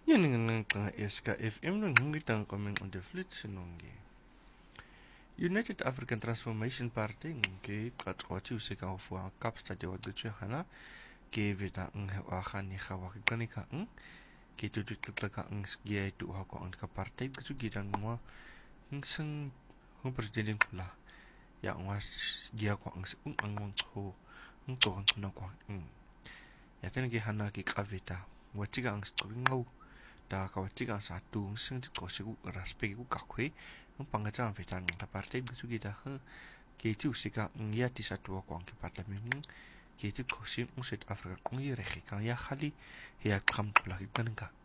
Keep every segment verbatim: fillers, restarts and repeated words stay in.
Yan nga nga S K F M nung hungitang kaming on the fleet sinonggi. United African Transformation Party ngke katwachi usika ofwa kapsta de wadchu hana ke vita ng hawakan ni hawaki kanika ng ke tutut ka ang sgiya itu hako ang ka party gatu gidang mo ng sang ng president pula ya ngwa sgiya ko angung ang mong ko ng to ang na ko ng ya tan ke hana ki kavita wachiga ang stringau da kawachiga satu sing ko sigu raspe ku kakwe ng pangajan vita ng ta party gatu gida ha ke tu sika ng ya ti satu ko ang ki parlament ke tu ko sim un set afrika kong ye rehi kan ya khali ya kam pula ki kan ka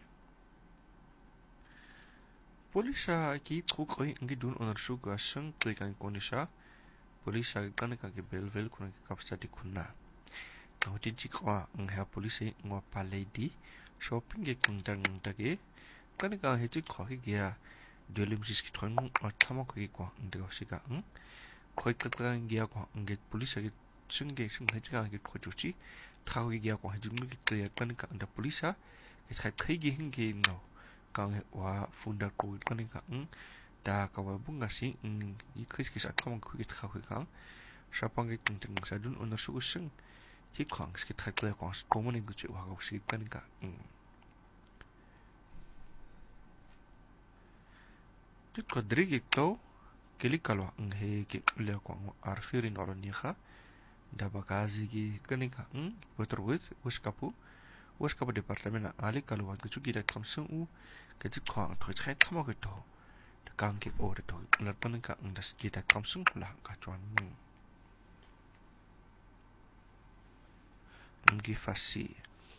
polisa ki truk oi ngi dun onar shu ga sang kli kan konisha polisa kan ka ki belvel kun ki kapstati kunna tawti ji kwa ng ha polisi ngwa paledi shopping ge kun dang dage kan ka he ji kwa ki ya delim sis ki thon atama ko ki kwa ngi osika ng khoi ka ka ngi ya kwa ngi polisa ki sungge sung he지가 게 거주지 타오기 기하고 해주는 게 그러니까 근데 polisa 그 트레기 hin게 no 강에 와 fundat ko 그러니까 응다 가와 bunga시 응이 크리스키 사카만 그게 타고 강 샤방게 띵띵 사준 오늘 수승 지광 스키 트레기 광스 고문인 거지 와가 없이 그러니까 응 듣고 드리기 또 kelikalu ang he ki ulia ko arfirin oroniha da bakazi ki kanika um beterwit waskapu waskapu departemen ali kalu wat ku ki da kamsung u ke ti kwa to chai kamo ke to da kang ki ore to na panika ang das ki da kamsung la ka chuan mu ngi fasi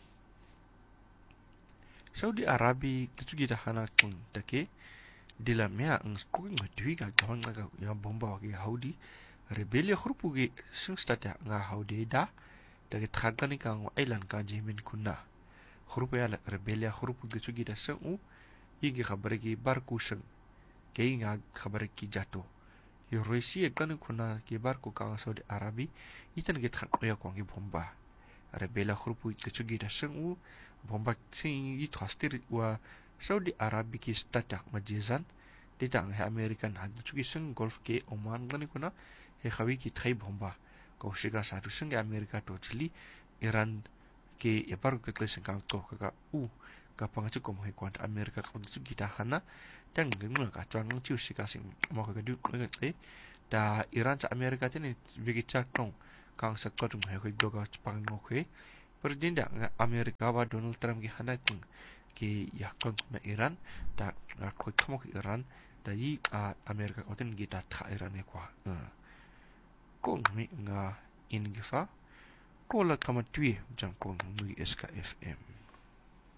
Saudi Arabi tu ki da hana kun take de la mea ang skoing matui ga don ga ya bomba gi haudi rebellia grupu gi sing stata nga haudi da da tragani ka ng island ka jimin kunna grupu ya rebellia grupu gi sugi da sang u igi khabar gi barku sang ke nga khabar ki jato yo roisi e kan kunna ki barku ka Saudi Arabi itan gi thak ya ko gi bomba rebellia grupu gi sugi da sang u bomba sing i trusted wa Saudi Arabi ki stata majizan ditang he American had chuki sing golf ke Oman gani kuna he khawi ki thai bomba ko shiga sa tu sing America to chili Iran ke yapar ke klesing ka to ka u ka pangachu kom he kwant America ko chu kita hana tang ngin ka chang chu shiga sing mo ka du ko ngai da Iran cha America tin vigi cha tong kang sa ko tum he ko doga pang mo ke President America wa Donald Trump ki hana ting ki yakon na Iran da ko kamo ki Iran da yi a Amerika ko tin gita tha Iran e kwa ko mi nga in gifa ko la kama tui jang ko ngi S K F M